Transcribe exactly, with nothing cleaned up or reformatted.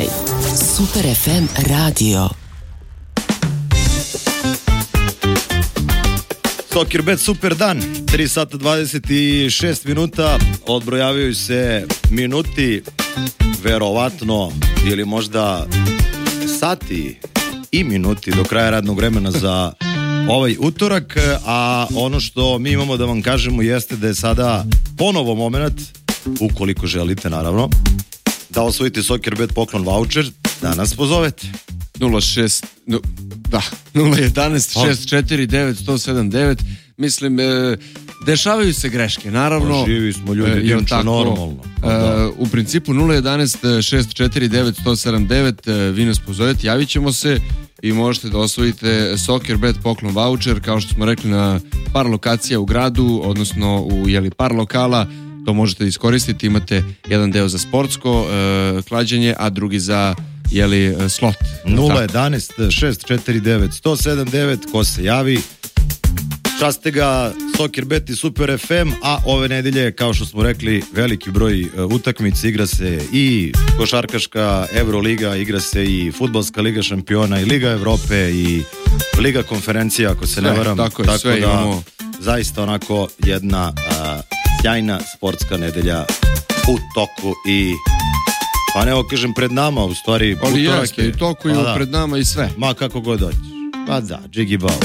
Spotify. Super ef em radio. Sokerbet super dan, tri sata dvadeset šest minuta, odbrojavaju se minuti, verovatno, ili možda sati i minuti do kraja radnog vremena za ovaj utorak, a ono što mi imamo da vam kažemo jeste da je sada ponovo moment, ukoliko želite naravno, da osvojite Sokerbet poklon voucher, da nas pozovete. nula šest no, da, nula jedanaest šest četiri devet sto sedamdeset devet. Mislim, e, dešavaju se greške, naravno. Živi smo ljudi, e, divno, normalno. E, u principu nula jedanaest šest četiri devet sto sedamdeset devet, e, vi nas pozovete, javit ćemo se i možete da osvojite Sokerbet poklon voucher, kao što smo rekli, na par lokacija u gradu, odnosno u jeli, par lokala. To možete iskoristiti, imate jedan deo za sportsko e, klađenje, a drugi za jeli slot. nula jedanaest šest četiri devet sto sedamdeset devet, ko se javi, časte ga Sokerbet i Super ef em, a ove nedelje, kao što smo rekli, veliki broj utakmica, igra se i košarkaška Euroliga, igra se i fudbalska Liga šampiona i Liga Evrope i Liga konferencija, ako se sve, ne varam. Tako, je, tako sve da imamo. Zaista onako jedna a, sjajna sportska nedelja u toku i pa ne kažem pred nama, u stvari ali jeste, i toku i pred nama i sve. Ma kako god hoćeš. Pa da, džigi bao.